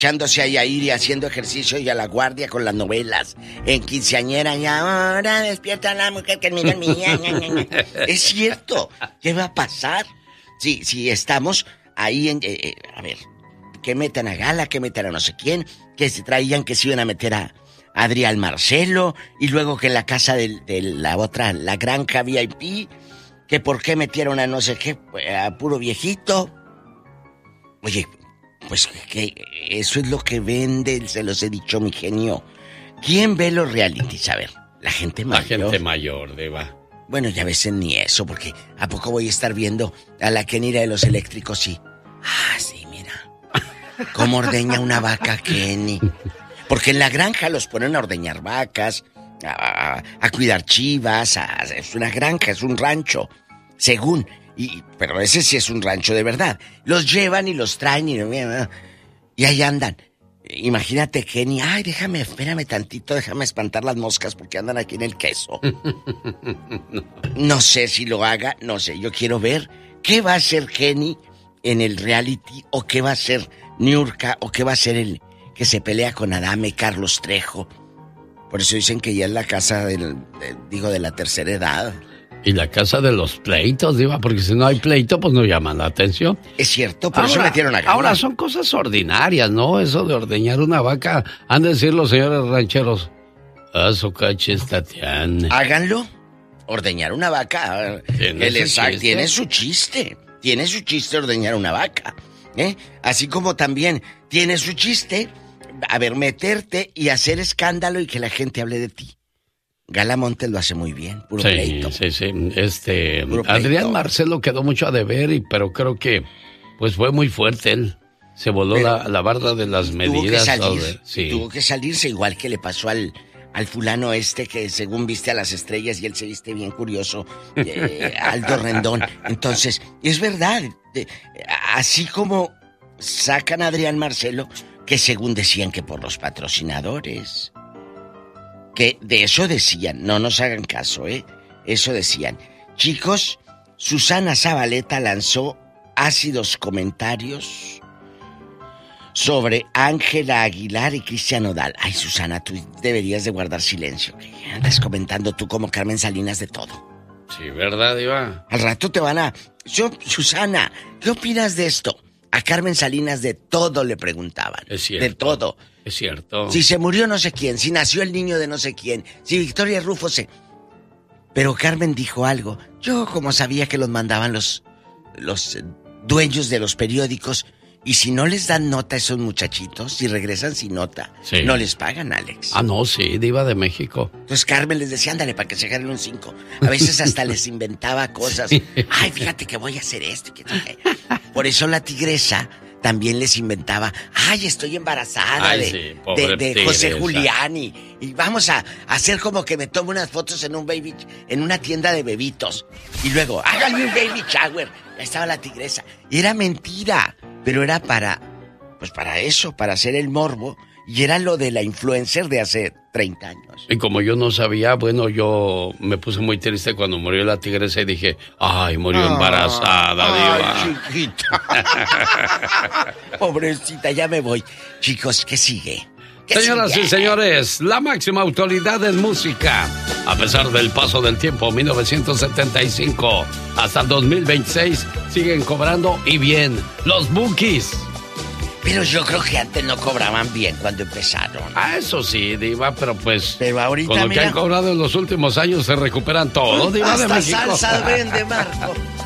echándose ahí a ir y haciendo ejercicio y a la guardia con las novelas. En quinceañera y ahora despierta la mujer que mira mía. Es cierto. ¿Qué va a pasar? Sí, estamos ahí en... a ver, que metan a Gala, que metan a no sé quién, que se traían que se iban a meter a Adrián Marcelo, y luego que en la casa de la otra, la granja VIP, que por qué metieron a no sé qué, a puro viejito. Oye, pues que eso es lo que vende, se los he dicho, mi genio. ¿Quién ve los realities? A ver, la gente mayor. La gente mayor, Diva. Bueno, ya a veces ni eso, porque ¿a poco voy a estar viendo a la Kenira de los eléctricos? Sí. Ah, sí, mira. ¿Cómo ordeña una vaca, Kenny? Porque en la granja los ponen a ordeñar vacas, a cuidar chivas, es una granja, es un rancho, según... pero ese sí es un rancho de verdad. Los llevan y los traen y ahí andan. Imagínate, Kenny, ay, espérame tantito, déjame espantar las moscas porque andan aquí en el queso. No sé si lo haga, no sé, yo quiero ver qué va a hacer Kenny en el reality, o qué va a hacer Niurka, o qué va a hacer el que se pelea con Adame, Carlos Trejo. Por eso dicen que ya es la casa de la tercera edad. Y la casa de los pleitos, Diva, porque si no hay pleito, pues no llaman la atención. Es cierto, por eso metieron a Gala. Ahora son cosas ordinarias, ¿no? Eso de ordeñar una vaca, han de decir los señores rancheros. Eso cachis, Tatiana. Háganlo. Ordeñar una vaca. Tiene su chiste. Tiene su chiste ordeñar una vaca. Así como también tiene su chiste, a ver, meterte y hacer escándalo y que la gente hable de ti. Gala Montes lo hace muy bien, puro pleito. Sí. Adrián Marcelo quedó mucho a deber, pero creo que pues fue muy fuerte él. Se voló la barda de las medidas. Tuvo que salirse, igual que le pasó al fulano que según viste a las estrellas y él se viste bien curioso, Aldo Rendón. Entonces, es verdad, así como sacan a Adrián Marcelo, que según decían que por los patrocinadores... Que de eso decían, no nos hagan caso, eso decían. Chicos, Susana Zabaleta lanzó ácidos comentarios sobre Ángela Aguilar y Cristian Nodal. Ay, Susana, tú deberías de guardar silencio. Andas comentando tú como Carmen Salinas de todo. Sí, ¿verdad, Diva? Al rato te van a... Susana, ¿qué opinas de esto? A Carmen Salinas de todo le preguntaban. Es cierto. De todo. Es cierto. Si se murió no sé quién, si nació el niño de no sé quién, si Victoria Rufo se... Pero Carmen dijo algo. Yo como sabía que los mandaban los dueños de los periódicos, y si no les dan nota a esos muchachitos, si regresan sin nota, no les pagan, Alex. Ah, no, sí, Diva de México. Entonces Carmen les decía, ándale, para que se ganen un 5. A veces hasta les inventaba cosas. Sí. Ay, fíjate que voy a hacer esto. Por eso la tigresa también les inventaba, ay, estoy embarazada de José Julián y vamos a hacer como que me tomo unas fotos en una tienda de bebitos. Y luego, háganme un baby shower. Ahí estaba la tigresa. Y era mentira, pero era para eso, para hacer el morbo. Y era lo de la influencer de hace 30 años. Y como yo no sabía, bueno, yo me puse muy triste cuando murió la tigresa y dije, ay, murió embarazada, Diva. Ay, chiquita. Pobrecita, ya me voy. Chicos, ¿qué sigue? Señoras y señores, la máxima autoridad en música. A pesar del paso del tiempo, 1975 hasta el 2026, siguen cobrando y bien. Los Bukis. Pero yo creo que antes no cobraban bien cuando empezaron. Ah, eso sí, Diva, pero pues... Pero ahorita, con lo que han cobrado en los últimos años se recuperan todo, Diva de México. Hasta salsa vende, Marco.